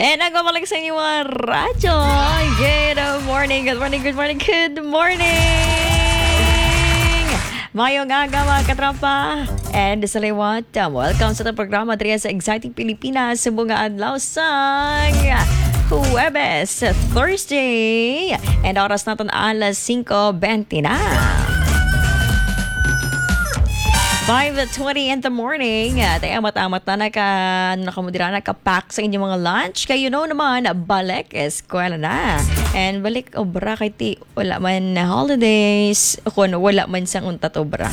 And nagbabalik sa inyo mga radyo. Good morning, good morning, good morning, good morning! Mayong aga mga katrapa. And sa liwat, welcome sa itong programa dito sa Exciting Pilipinas sa bunga adlaw sang Huwebes, Thursday. And oras natin alas 5:20 na. 5:20 in the morning. Tayo amat-amat na nakamudira na kapak sa inyong mga lunch. Kayo naman, balik eskwela na. And balik obra kay ti wala man na holidays. Kung wala man sang untat obra.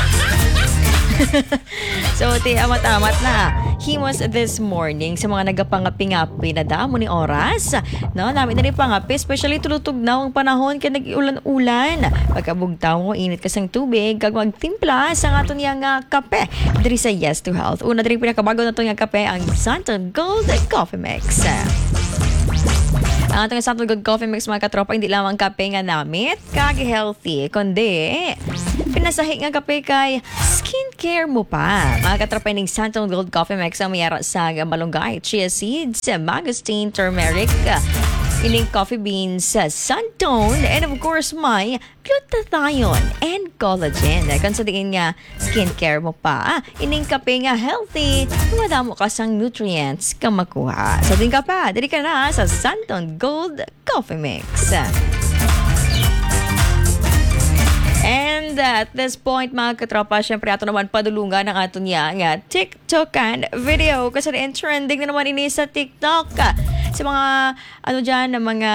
So, ti amat-amat na. Himos this morning sa mga nagapangapi-ngapi na damo ni oras. No, namin na rin pangapi, especially tulutog na ang panahon kaya nag-ulan-ulan. Pagkabugtaw mo, init ka sang tubig, kag magtimpla sa aton yang kape. Diri sa Yes to Health. Una diri pinakabago na itong kape, ang Santon Gold Coffee Mix. Ang atong Santon Gold Coffee Mix mga katropa, hindi lamang kape nga namit, kag healthy, kundi pinasahi nga kape kay skincare mo pa. Mga katropa ng Santon Gold Coffee Mix ang mayara sa malunggay, chia seeds, mangosteen, turmeric, ining coffee beans, Santon, and of course may glutathione and collagen. Kung sa tingin nga skincare mo pa, ining kape nga healthy, madamo ka sang nutrients ka makuha. So din ka pa, dali ka na sa Santon Gold Coffee Mix. And at this point, mga katropa, syempre ato naman padulungan ng ato niya nga TikTokan video. Kasi trending na naman ini sa TikTok. Sa mga, dyan, na mga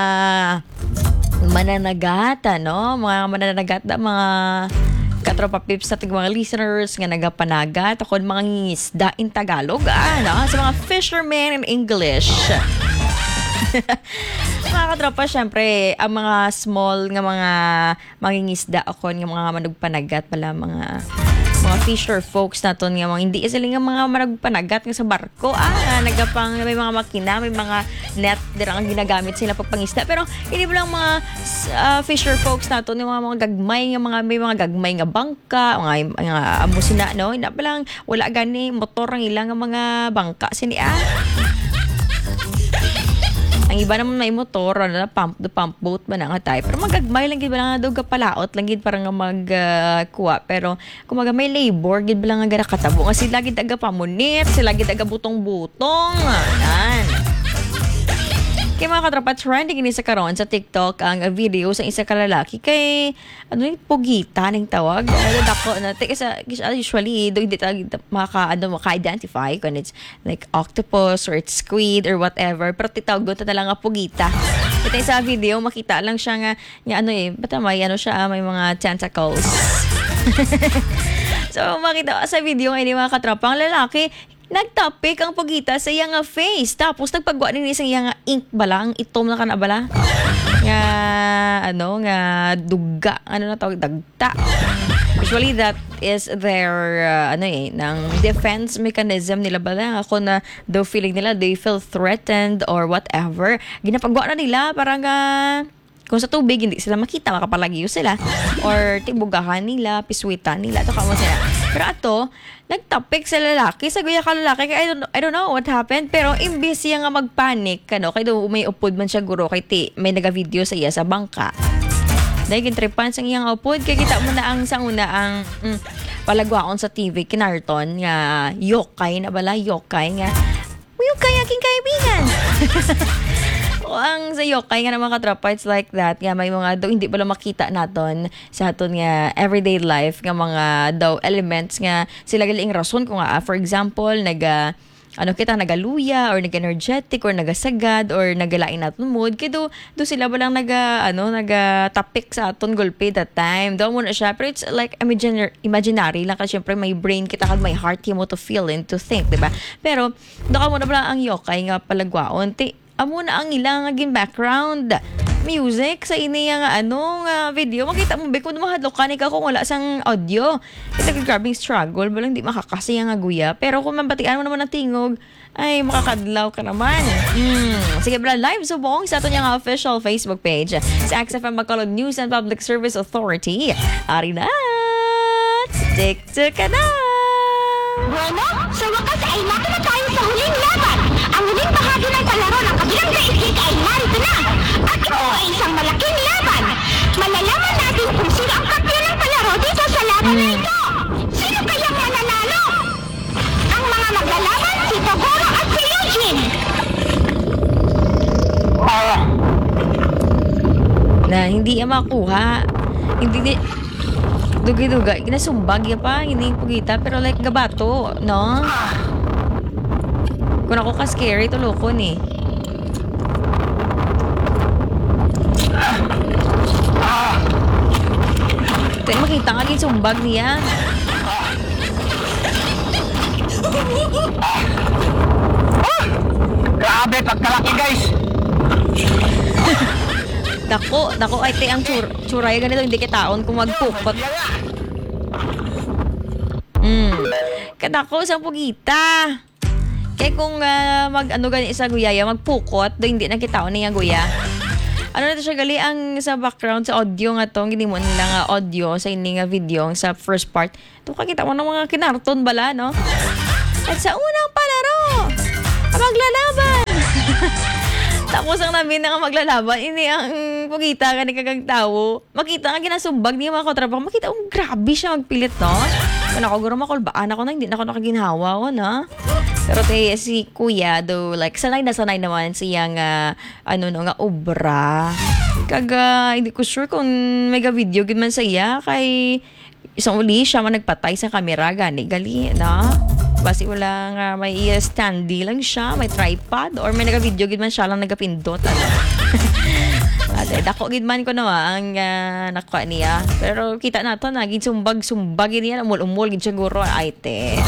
mananagat, mga mananagat na mga katropa pips nating mga listeners nga nagapanagat. Ako mga ngisda in Tagalog. Sa mga fishermen in English. Mga katropa, syempre, ang mga small nga mga mangingisda ako, nga mga manugpanagat pala, mga fisher folks naton nga mga hindi sila nga mga manugpanagat nga sa barko. Nagapang may mga makina, may mga net dirang ginagamit sila pagpangisda. Pero hindi ba lang mga fisher folks naton yung mga gagmay nga may mga gagmay nga bangka, mga amo sina, no? Hindi ba lang wala gani motor ang ilang mga bangka sini Ang iba naman may motor, pump boat man ang atay. Pero magagmay lang gid ba lang daw gapalaot lang gid parang magkuha. Pero kung may labor gid ba lang nga katabo nga sila gid aga pamunit, sila gid aga butong-butong. Yan. Kaya mga katropa, trending ini sa karon sa TikTok ang video sa isa ka lalaki kay pugita ning tawag. Dako na usually do hindi maka-identify kung it's like octopus or it's squid or whatever, pero titawag na lang nga pugita. Ito sa video makita lang siya nga basta may siya may mga tentacles. So makita sa video ngayon mga katropa, ang lalaki nagtapik ang pagita sa iyang face. Tapos nagpagwa din sa iyang ink balang, itom na ka na bala. Nga duga, tawag, dagta. Usually that is their, ng defense mechanism nila bala. Ako na daw feeling nila, they feel threatened or whatever. Ginapagwa na nila, parang kung sa tubig, hindi sila makita, makapalagiyo sila. Or tibugahan nila, piswitan nila, ito kamo sila. Pero ato, nagtapik sa lalaki, sa guya ka lalaki, kaya I don't know what happened, pero imbis siya nga magpanik, kaya may upod man siya guro, kaya may nag-video sa iya sa bangka. Dahil kintripan sa iyang upod, kaya kita mo na ang una ang palagwaon sa TV, kinarton, nga yokay na bala, yokay nga, yokay aking kaibigan. Ang sa yokay nga naman katropa, it's like that nga may mga daw hindi pala makita naton sa aton nga everyday life nga mga daw elements nga sila galing rason kung for example kita nagaluya or nag-energetic or nagasagad or nagalain naton mood kaya do sila balang nagatapik sa aton gulpi that time daw mo na siya, pero it's like imaginary lang kasi syempre may brain kita kag may heart mo to feel and to think, diba? Pero do ka mo na bala ang yokay nga palagwaon amo na ang ilang naging background music sa ini nga video. Makita mo ba kung mahadlokan ka kung wala sang audio. Ito grabbing struggle, balang di makakasi nga guya. Pero kung mabatian mo naman ang tingog, ay makakadlaw ka naman. Sige bala, live subong sa ato nga official Facebook page sa XFM Bacolod News and Public Service Authority. Ari na! TikTok ka na! Bueno, sa wakas ay nato na tayo sa huling laban. Ang huling bahagi ng palaro hindi makuha. Hindi dugay-dugay ginasumbag ya pa hindi pugita pero like gabato, no? Kung ako ka scary tulokon eh. Tayo makita nga gisumbag niya. Grabe, pagkalaki guys! Dako ay te ang tsuray ganito hindi kitaon kung magpukot. Kadako sa pugita. Kaya kung mag-ano gani isa guyaya, magpukot, do hindi na kitaon niya guya. Ano na to siya gali ang sa background sa audio nga to, hindi mo nila nga audio sa ini nga video sa first part. To kakita mo ng mga kinarton bala, no? At sa unang palaro, maglalaban. Tapos ang namin na nga maglalaban, ini ang pagkita ka ni kagang tao. Makita nga ginasumbag niya mga katrabaho. Makita, grabe siya magpilit, no? Kung ako guro makulbaan ako na, hindi na ako nakaginhawa ko, na. Pero si kuya, though, like, sanay naman siyang, nga obra. Hindi ko sure kung mega video gid man sa iya, kay isang uli siya man nagpatay sa kamera, gani, gali, na? Basi wala nga may standee lang siya, may tripod, or may naka-video gid man siya lang nagapindot, ano. At dako gid man ko na ang nakuha niya. Pero kita nato na gid sumbag niya, umul gid siguro ay te.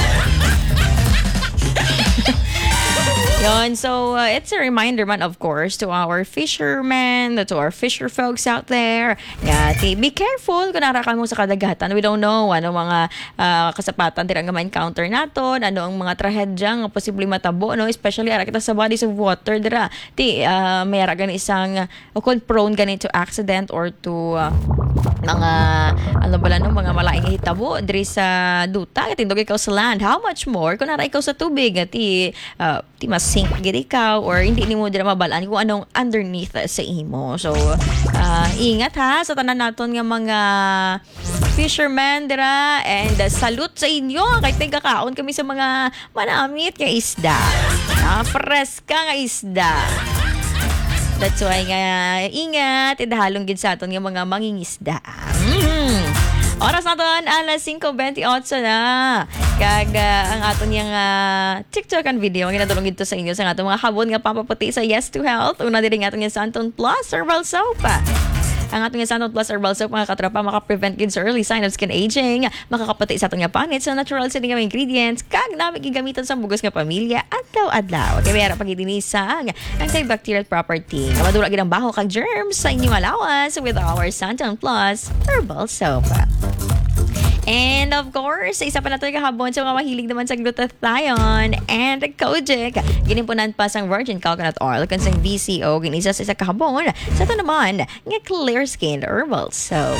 Yon, so it's a reminder man of course to our fishermen, to our fisher folks out there. Nga, be careful kung narakan mo sa kadagatan. We don't know ano mga kasapatan tira nga ma-encounter naton, ano ang mga trahedya nga posible matabo, no? Especially ara kita sa bodies of water dira. May ara gani isang kung prone gani to accident or to mga mga malaing hitabo diri sa duta tindog ikaw sa land. How much more kung nara ikaw sa tubig ti mas sink gid ikaw or hindi nimo dira mabalaan kung anong underneath sa imo. So ingat ha sa tanan naton nga mga fishermen dira, and salute sa inyo kay tigakaon kami sa mga manamit nga isda. Freska nga isda. That's why nga ingat, idahalong gid sa aton nga mga mangingisda. Oras naton alas 5:28 na. Kag ang aton yang TikTok and video ang ginadulong gid sa inyo sa aton mga habon nga pampaputi sa Yes to Health. Una diri nga aton nga Santon Plus Herbal Soap. Ang ating Santon Plus Herbal Soap, mga katrapa, makaprevent gid sa early sign of skin aging, makakapati sa atong nga panit sa natural sa nga ingredients, kag namin gigamitan sa bugos nga pamilya adlaw-adlaw. Kaya mayroon pag-idinisang antibacterial property. Madura gid ang baho kag germs sa inyong alawas with our Santon Plus Herbal Soap. And of course, isa pa na ito kahabon sa mga mahilig naman sa glutathione and kojic. Ginimpunan pa sang virgin coconut oil kung sang VCO. Ginisa sa isa kahabon sa ito naman nga clear skin herbal soap.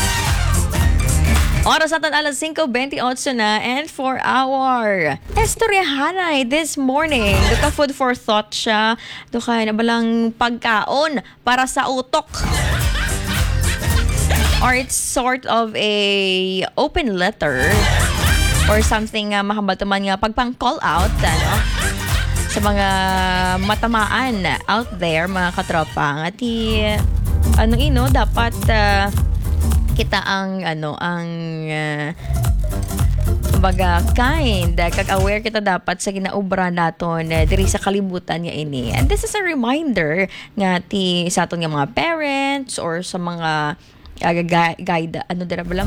Oras natin alas 5:28 na, and for our estoryahanay this morning, duka food for thought siya, duka na balang pagkaon para sa utok. Or it's sort of a open letter or something mahambal-taman nga pagpang-call out sa mga matamaan out there, mga katropa. At dapat kita ang baga kind, kag-aware kita dapat sa ginaobra naton diri sa kalibutan nga ini. And this is a reminder nga sa aton nga mga parents or sa mga guide, dira bala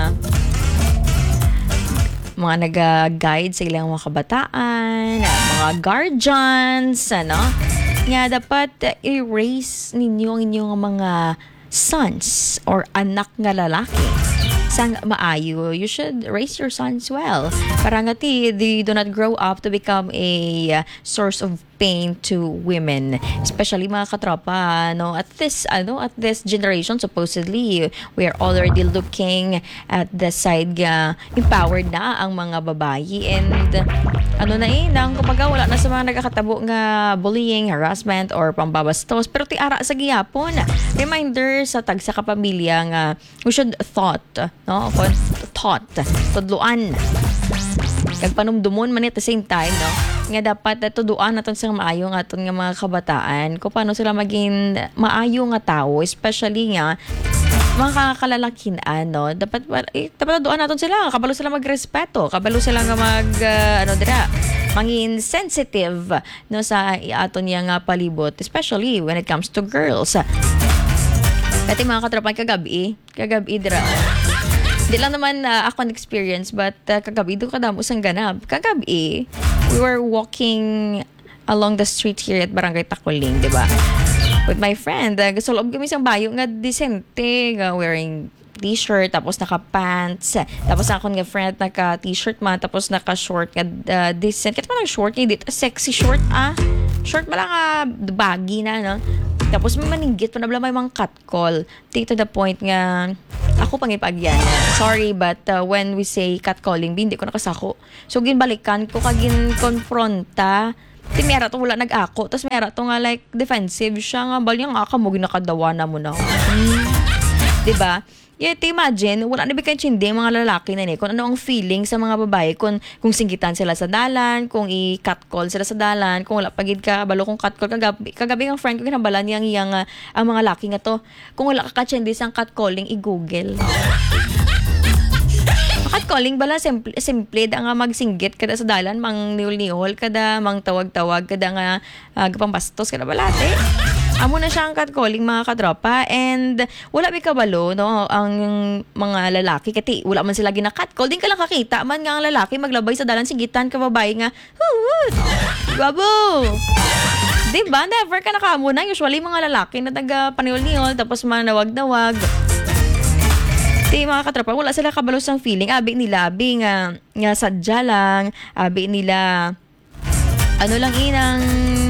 mga nag-guide sa ilang mga kabataan, mga guardians, nga dapat i-raise ninyo ang inyong mga sons or anak nga lalaki sang maayo. You should raise your sons well. Para nga they do not grow up to become a source of pain to women, especially mga katropa, at this generation. Supposedly we are already looking at the side empowered na ang mga babayi, and nang kumbaga wala na sa mga nagkakatabo nga bullying, harassment or pambabastos, pero ti ara sa gihapon reminder sa tag sa kapamilya nga we should tudluan kag panumdumon man at the same time, nga dapat tuduan naton sa maayo nga aton nga mga kabataan kung paano sila maging maayo nga tao, especially nga mga kalalakian, no? Dapat doon natin sila. Kabalo sila magrespeto. Kabalo sila nga mangin sensitive, no, sa aton nga palibot. Especially when it comes to girls. Kati mga katropan, kagabi dira. Di lang naman ako experience, but kagabi doon kadamos ang ganap. Kagabi, we were walking along the street here at Barangay Takuling, di ba? With my friend, gusto loob kami isang bayo nga decente, nga wearing t-shirt, tapos naka-pants, tapos ako nga friend naka-t-shirt man, tapos naka-short nga decent. Kaya pa lang short nga dito, sexy short short ba lang baggy na, no? Tapos may maninggit pa na may mga catcall. Take to the point nga, ako pangipagyan. Sorry, but when we say catcalling, hindi ko nakasako. So, ginbalikan ko, konfronta. Ti mera to wala nag-ako, tapos mera to nga like defensive siya nga balyang aka mo ginakadawa na mo na. Diba? Yet imagine, wala na bigay chindi mga lalaki na ni kung ano ang feeling sa mga babae kung singgitan sila sa dalan, kung i-catcall sila sa dalan, kung wala pagid ka balo kung catcall kagabi ang friend ko ginabalan yang ang mga laki nga to. Kung wala ka chindi sang catcalling i-google. Catcalling bala simple da nga magsinggit kada sa dalan, mang niol-niol kada, mang tawag-tawag kada nga gapambastos kada balate. Amo na siya ang catcalling mga katropa, and wala bi kabalo, no, ang mga lalaki kati wala man sila gina-catcall, din ka lang kakita man nga ang lalaki maglabay sa dalan singgitan ka babae nga babo. Diba? Never ka nakamo na. Usually mga lalaki na taga paniol-niol tapos manawag-nawag. Mga katropa, wala sila kabalos ng feeling. Abi nila, nga sadya lang. Abi nila, ano lang inang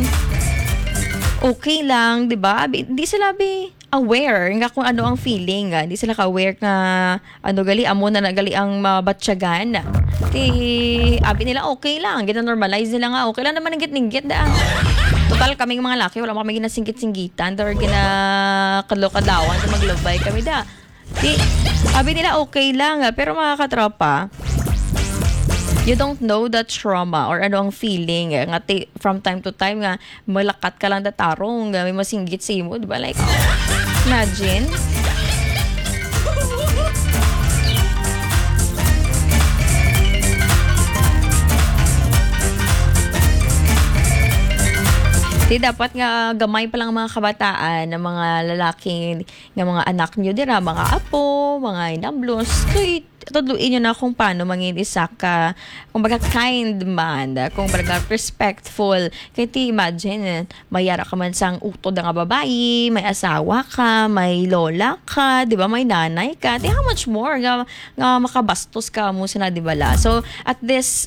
okay lang, di ba? Hindi sila aware nga kung ano ang feeling. Hindi sila ka-aware nga amo na nagali ang mabatsyagan. Abi nila okay lang. Gina-normalize nila nga okay lang naman ninggit-ninggit da. Total kaming mga laki, wala kami ginasinggit-singgitan or ginakadlo-kadawan sa maglabay kami da. Sabi nila okay lang, pero mga katropa, you don't know that trauma or ano ang feeling nga from time to time nga malakat ka lang datarong may masinggit sa imo, diba? Like, imagine. Dapat nga gamay pa lang mga kabataan ng mga lalaki ng mga anak nyo dira, mga apo, mga inablos. Tuduin nyo na kung paano mangin isa ka, kung baga kind man, kung baga respectful. Kaya imagine, mayara ka man sang utod nga babae, may asawa ka, may lola ka, di ba, may nanay ka. How much more nga makabastos ka mo sila, di ba la? So, at this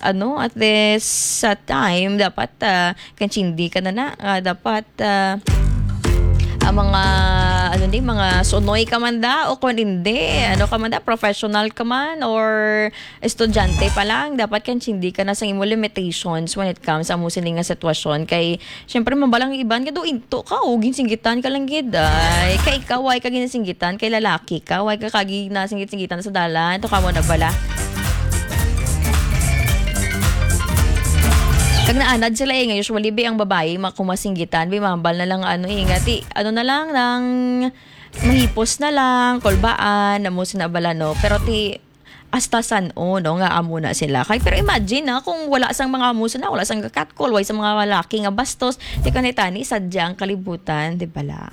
time, dapat kanchindi ka na dapat ang mga sunoy ka man da o kung hindi, ka man da, professional ka man or estudyante pa lang, dapat hindi ka na sa imo limitations when it comes sa musining nga sitwasyon. Kay syempre mabalang iban ka do into ka o ginsinggitan ka lang gid ay kay ikaw ay ka ginasinggitan, kay lalaki ka way ka kagi nasinggit-singgitan sa dalan to ka mo na bala. Kag naanad sila nga usually ang babae makumasinggitan mambal na lang ingati na lang nang mahipos na lang kolbaan na mo sinabala, no, pero astasan nga amo na sila kay. Pero imagine kung wala sang mga amuso na, wala sang catcall way sa mga lalaki nga bastos, di kanitani sadyang kalibutan, di bala.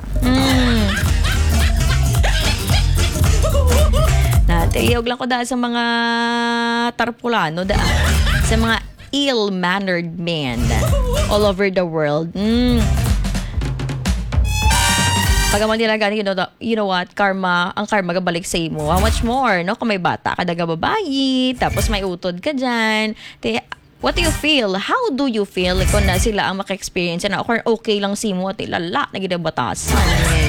Natiyog lang ko dahil sa mga tarpulano sa mga ill-mannered men all over the world. Pagaman nila gani, you know what, ang karma gabalik sa imo. How much more, no? Kung may bata ka daga babayi, tapos may utod ka dyan. What do you feel? How do you feel kung na sila ang maka-experience na or okay lang si mo at lala na ginabatasan?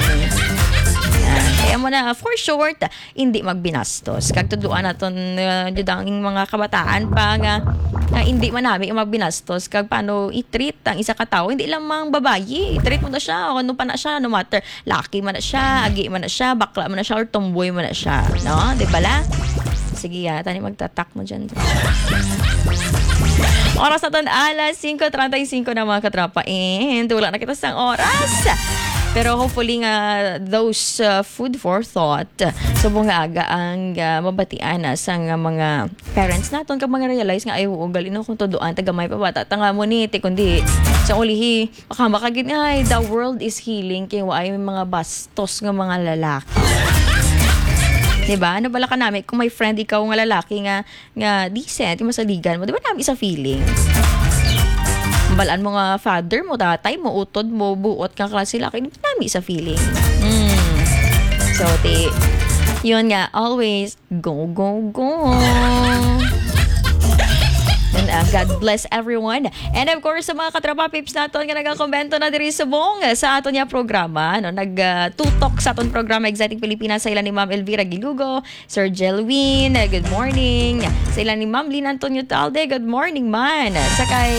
Kaya mo na, for short, hindi magbinastos. Kag tuduan naton dudanging mga kabataan pa nga hindi man namin magbinastos kag paano i-treat ang isa ka tao, hindi lang mang babayi, i-treat mo na siya ano pa na siya, no matter laki man na siya, agi man na siya, bakla man na siya, or tomboy man na siya, no? Di ba la? Sige tani magtatak mo dyan. Oras na ton, alas 5:35 na mga katrapa. And wala na kita sa oras. Pero hopefully nga those food for thought sa bunga aga ang mabatian na sa mga parents naton kag mga realize nga ay ugali no kung tuduan tagamay pa bata tanga mo ni te kundi sa ulihi baka makagid ay the world is healing kay waay mga bastos nga mga lalaki. Diba? Ano bala ka namin kung may friend ikaw nga lalaki nga decent, yung masaligan mo, diba namin isa feeling? Balaan mo nga father mo, tatay mo, utod mo, buot kang klase laki, diba namin isa feeling? So, yun nga, always, go, go, go! And God bless everyone. And of course, sa mga katrapa pips natin nga nagakomento na diri sa buong sa aton niya programa. No? Nag-tutok sa aton programa Exciting Pilipinas sa ilan ni Ma'am Elvira Gilugo, Sir Jelwin, good morning. Sa ilan ni Ma'am Lynn Antonio Talde, good morning man. Sa kay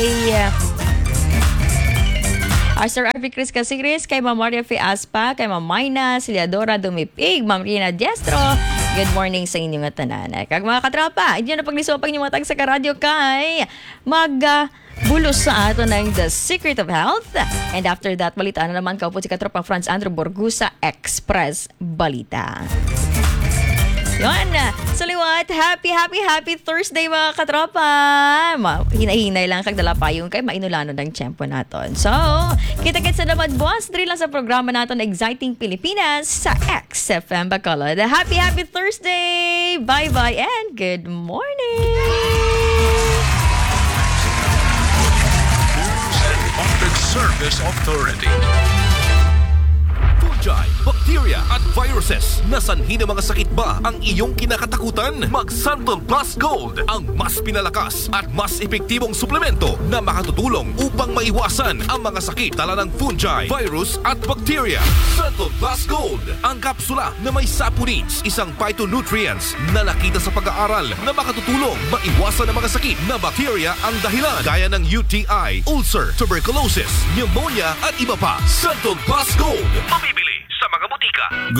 Sir Arvi Chris Casiris, kay Ma'am Maria F. Aspa, kay Ma'am Mayna, Siliadora Dumipig, Ma'am Rina Diestro, good morning sa inyong tanan. Kag mga katrapa, hindi na paglisopang inyong matag sa karadyo kay bulos sa ato ng The Secret of Health. And after that, balita na naman kaupo si katropang Franz Andrew Borgusa, Express Balita. Yun, sa liwat, happy Thursday mga katropa. Hinay-hinay lang kagdala pa yung kay mainulano ng tiyempo naton. So, kita-kits na naman boss, diri lang sa programa naton Exciting Pilipinas sa XFM Bacolod. Happy Thursday! Bye-bye and good morning! Public Service Authority. Fungi, bacteria at viruses. Nasanhi ng mga sakit ba ang iyong kinakatakutan? Mag Santon Plus Gold, ang mas pinalakas at mas epektibong suplemento na makatutulong upang maiwasan ang mga sakit dala ng fungi, virus at bacteria. Santon Plus Gold, ang kapsula na may saponins, isang phytonutrients na nakita sa pag-aaral na makatutulong maiwasan ang mga sakit na bacteria ang dahilan gaya ng UTI, ulcer, tuberculosis, pneumonia at iba pa. Santon Plus Gold, mabibili sa mga butika.